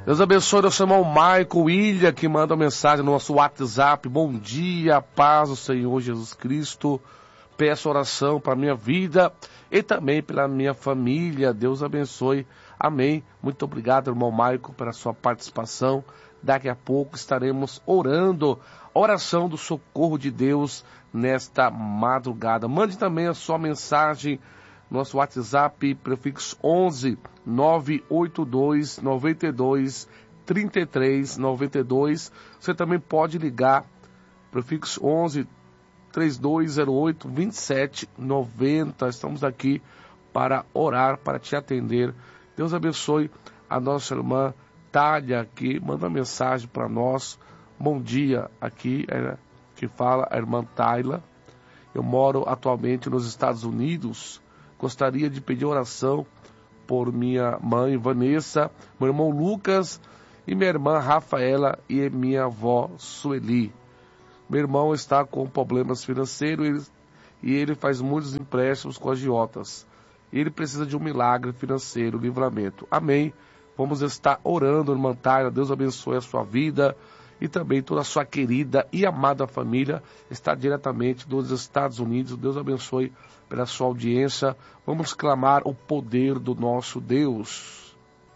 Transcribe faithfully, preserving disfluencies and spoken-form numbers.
Deus abençoe nosso irmão Michael Ilha, que manda mensagem no nosso WhatsApp. Bom dia, paz do Senhor Jesus Cristo. Peço oração para a minha vida e também pela minha família. Deus abençoe. Amém. Muito obrigado, irmão Michael, pela sua participação. Daqui a pouco estaremos orando. Oração do socorro de Deus nesta madrugada. Mande também a sua mensagem. Nosso WhatsApp, prefixo onze, nove oito dois, nove dois, três três nove dois. Você também pode ligar, prefixo onze, três dois zero oito, dois sete nove zero. Estamos aqui para orar, para te atender. Deus abençoe a nossa irmã Thalia, que manda mensagem para nós. Bom dia, aqui é que fala a irmã Tayla. Eu moro atualmente nos Estados Unidos. Gostaria de pedir oração por minha mãe Vanessa, meu irmão Lucas e minha irmã Rafaela e minha avó Sueli. Meu irmão está com problemas financeiros e ele faz muitos empréstimos com agiotas. Ele precisa de um milagre financeiro, livramento. Amém. Vamos estar orando, irmã Taira. Deus abençoe a sua vida e também toda a sua querida e amada família. Está diretamente dos Estados Unidos. Deus abençoe pela sua audiência. Vamos clamar o poder do nosso Deus.